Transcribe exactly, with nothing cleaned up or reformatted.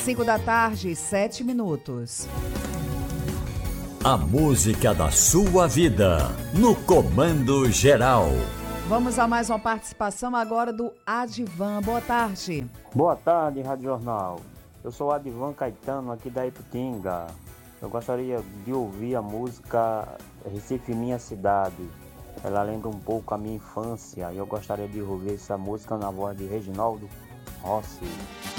cinco da tarde, sete minutos. A música da sua vida, no Comando Geral. Vamos a mais uma participação agora do Adivan. Boa tarde. Boa tarde, Rádio Jornal. Eu sou o Adivan Caetano, aqui da Iputinga. Eu gostaria de ouvir a música Recife Minha Cidade. Ela lembra um pouco a minha infância e eu gostaria de ouvir essa música na voz de Reginaldo Rossi.